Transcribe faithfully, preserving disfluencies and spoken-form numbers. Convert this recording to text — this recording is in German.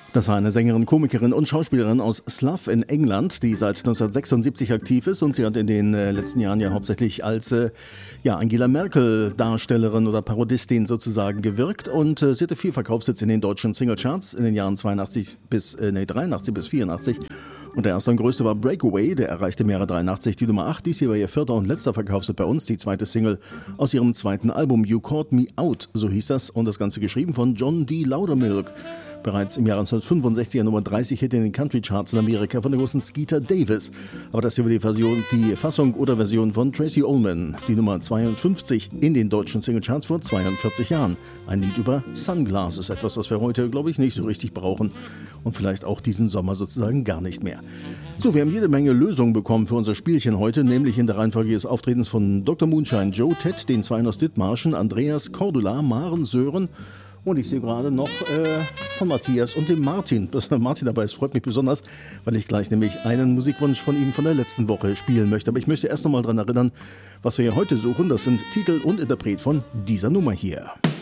Das war eine Sängerin, Komikerin und Schauspielerin aus Slough in England, die seit neunzehnhundertsechsundsiebzig aktiv ist, und sie hat in den äh, letzten Jahren ja hauptsächlich als äh, ja, Angela Merkel Darstellerin oder Parodistin sozusagen gewirkt, und äh, sie hatte viel Verkaufssitz in den deutschen Singlecharts in den Jahren zweiundachtzig bis, äh, nee, dreiundachtzig bis vierundachtzig. Und der erste und größte war Breakaway, der erreichte im Jahre dreiundachtzig die Nummer acht. Dies hier war ihr vierter und letzter Verkaufshit bei uns, die zweite Single aus ihrem zweiten Album You Caught Me Out, so hieß das, und das Ganze geschrieben von John D. Loudermilk. Bereits im Jahre neunzehnhundertfünfundsechzig Nummer dreißig Hit in den Country Charts in Amerika von der großen Skeeter Davis. Aber das hier war die, Version, die Fassung oder Version von Tracy Ullman, die Nummer zweiundfünfzig in den deutschen Singlecharts vor zweiundvierzig Jahren. Ein Lied über Sunglasses, etwas, was wir heute, glaube ich, nicht so richtig brauchen und vielleicht auch diesen Sommer sozusagen gar nicht mehr. So, wir haben jede Menge Lösungen bekommen für unser Spielchen heute, nämlich in der Reihenfolge des Auftretens von Doktor Moonshine, Joe, Ted, den zwei aus Dithmarschen, Andreas, Cordula, Maren, Sören. Und ich sehe gerade noch äh, von Matthias und dem Martin. Dass Martin dabei ist, freut mich besonders, weil ich gleich nämlich einen Musikwunsch von ihm von der letzten Woche spielen möchte. Aber ich möchte erst noch mal daran erinnern, was wir hier heute suchen. Das sind Titel und Interpret von dieser Nummer hier.